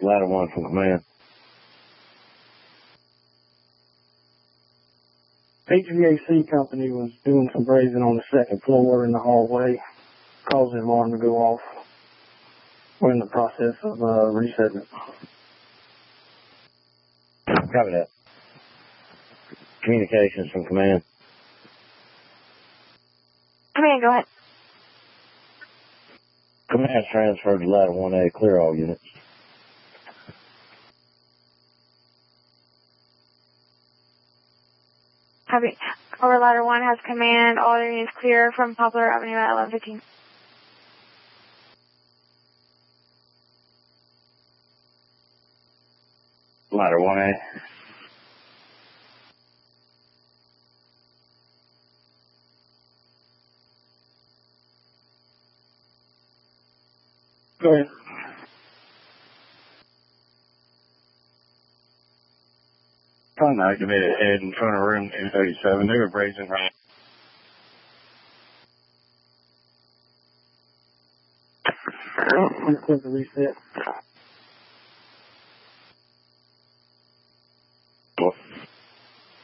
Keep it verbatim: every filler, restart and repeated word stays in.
Ladder one from command. H V A C company was doing some brazing on the second floor in the hallway, caused the alarm to go off. We're in the process of uh, resetting it. Copy that. Communications from command. Command, go ahead. Command transferred to Ladder one A. Clear all units. Copy. Over Ladder one has command. All other units clear from Poplar Avenue at eleven fifteen. Ladder one A. Go ahead. Trying to activate a head in front of room two thirty-seven. They were brazing right. We're clear to reset.